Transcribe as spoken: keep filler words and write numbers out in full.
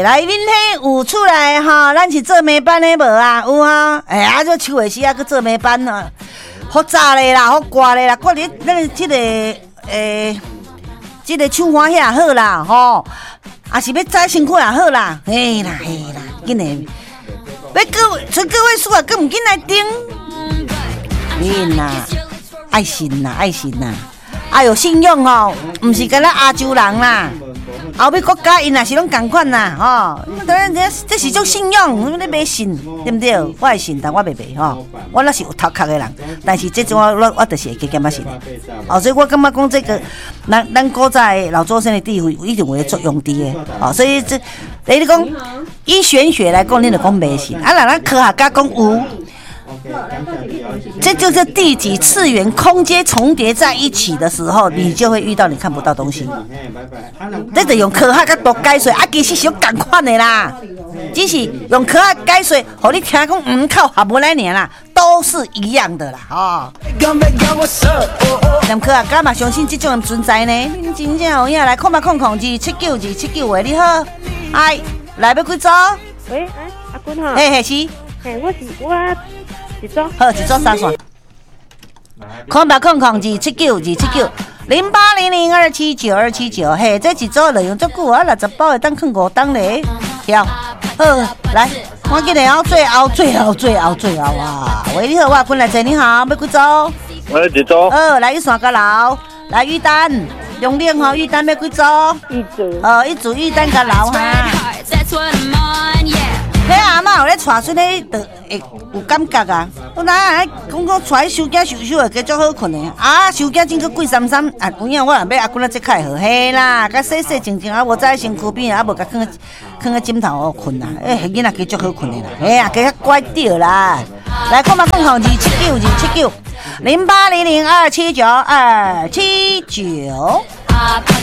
来恁迄有出来哈，咱是做美班的无啊？有哈？哎呀，这秋的时啊，去做美班啊，好炸的啦，好刮的啦，刮你咱这个诶，这个手花遐好啦，吼，啊是要早辛苦也好啦，嘿啦嘿啦，紧的，要各位，所以各位叔啊，更唔紧来顶，紧啦，爱心啦，爱心啦。啊有信用哦，唔是干咱亚洲人啦，后尾国家因也是拢同款啦，吼、哦，当然这这是种信用，你袂信对不对？我会信，但我袂卖吼，我那是有头壳的人，但是这种我我我就是会加减仔信的，哦，所以我感觉讲这个，咱咱古早的老祖先的智慧一定有作用伫的，哦，所以这你讲以玄学来讲，你就讲袂信，啊，若咱科学家讲有。这就是第几次元空间重叠在一起的时候，你就会遇到你看不到东西。这就用科学角度解说，啊，其实是用同款的啦，只是用科学解说，互你听讲唔靠合不来年啦，都是一样的啦，哦。连科学家嘛相信这种存在呢，你真正有影来看吧，看看二七九二七九喂，你好，哎，来要几组？ 喂，哎，阿君哈， 嘿嘿是， 嘿，我是我。一组好，一组三线。空白空空二七九二七九零八零零二七九二七九，嘿，这一组内容足久啊，六十包会当放五档咧，跳。好，来，我今日要最后最后最后最后啊！喂，你好，我坤来者，你好，要几组？ 我一组。 呃，来一三个楼，来玉丹，用力吼，玉丹要几组？ 一组。 哦，一组玉丹个楼哈。迄阿嬷有咧带出咧，就会有感觉啊！我哪讲讲带收囝收收的，加足好困的啊！收囝真个贵三三啊！有影我若要阿姑仔即开好，嘿啦，甲洗洗净净啊，无在身躯边啊，无甲放放个枕头困啦，诶，囡仔加足好困的啦，嘿啊，加乖掉啦！来，看嘛，看号二七九二七九零八零零二七九二七九。